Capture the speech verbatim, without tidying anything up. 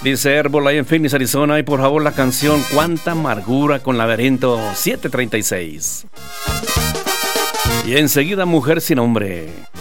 Dice Herbol ahí en Phoenix, Arizona. Y por favor la canción Cuánta amargura con Laberinto siete treinta y seis. Y enseguida Mujer sin nombre.